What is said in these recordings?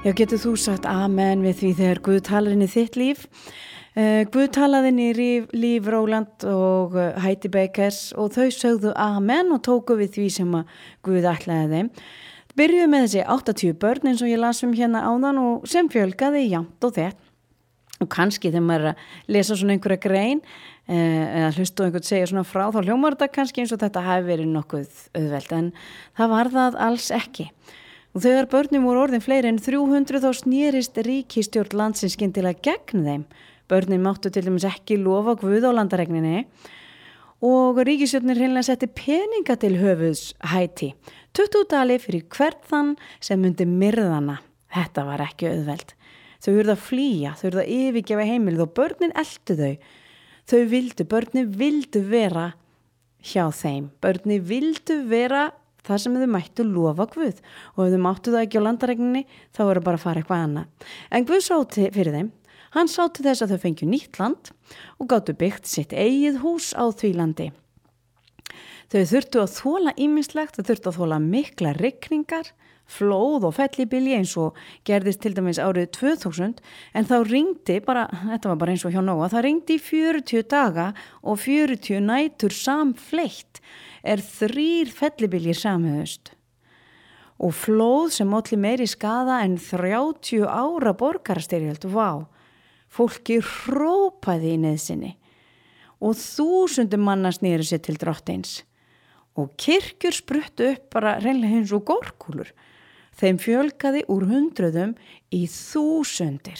Já, getur þú sagt amen við því þegar Guð talar inn í þitt líf? Guð talaði inn í líf Róland og Heidi Bakers og þau sögðu amen og tóku við því sem að Guð ætlaði þeim. Byrjuðu með þessi 80 börn eins og ég las hérna áðan og sem fjölgaði jafnt og þett. Og kannski þegar maður að lesa svona einhverja grein eða hlusta og einhvern segja svona frá, þá hljómar þetta kannski eins og þetta hafi verið nokkuð auðvelt, en það var það alls ekki. Og þegar börnum voru orðin fleiri en 300 þá snerist ríkisstjórn landsins skyndilega gegn þeim. Börnin máttu til dæmis ekki lofa Guð á landaregninni og ríkisstjórnin hreinlega setti peninga til höfuðs Haítí. 20 dali fyrir hvern þann sem myndi myrðana. Þetta var ekki auðvelt. Þau urðu að flýja, þau urðu að yfirgefa heimilið og börnin eltu þau. Börnin vildu vera hjá þeim. Börnin vildu vera það sem þau mættu lofa Guð og ef þau máttu það ekki á landaregninni þá voru bara að fara eitthvað annað. En Guð sá fyrir þeim. Hann sá til þess að þau fengju nýtt land og gátu byggt sitt eigið hús á því landi. Þau þurftu að þola ýmislegt, þau þurftu að þola mikla rigningar, flóð og fellibylji eins og gerðist til dæmis árið 2000, en þá ringdi þetta var bara eins og hjá Nóa, það ringdi í 40 daga og 40 nætur samfleitt 3 fellibyljir samhöfust. Og flóð sem olli meiri skaða en 30 ára borgarastyrjöld, vá, fólki hrópaði í neyðsinni og 1000 manna snéru sér til drottins. Og kirkjur spruttu upp bara reynlega eins og górkúlur. Þeim fjölgaði úr 100 í 1000.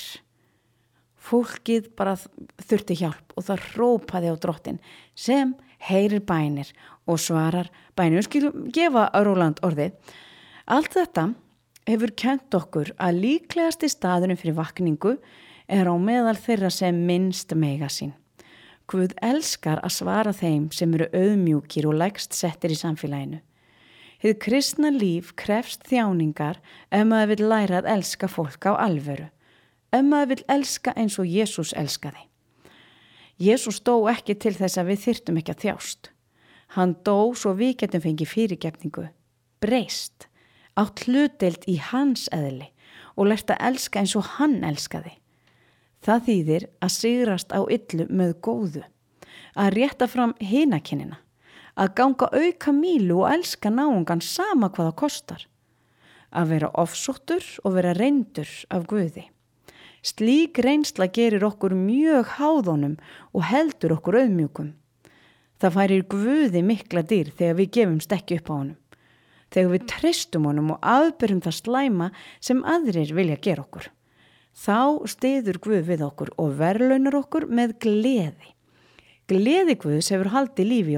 Fólkið bara þurfti hjálp og það hrópaði á drottin sem heyrir bænir og svarar bænir. Við skulum gefa Róland orðið. Allt þetta hefur kennt okkur að líklegasti staðurinn fyrir vakningu á meðal þeirra sem minnst mega sín. Guð elskar að svara þeim sem eru auðmjúkir og lægst settir í samfélaginu. Hið kristna líf krefst þjáningar ef maður vill læra að elska fólk á alvöru. Ef maður vill elska eins og Jesús elskaði. Jesús dó ekki til þess að við þyrftum ekki að þjást. Hann dó svo við getum fengið fyrirgefningu, breyst, átt hlutdeild í hans eðli og lært að elska eins og hann elskaði. Það þýðir að sigrast á illu með góðu, að rétta fram hinakynina, að ganga auka mílu og elska náungan sama hvað það kostar, að vera ofsóttur og vera reyndur af Guði. Slík reynsla gerir okkur mjög háðunum og heldur okkur auðmjúkum. Það færir Guði mikla dýr þegar við gefumst ekki upp á honum, þegar við treystum honum og afberum það slæma sem aðrir vilja gera okkur. Þá styður Guð við okkur og verðlaunar okkur með gleði. Gleði Guðs hefur haldið lífi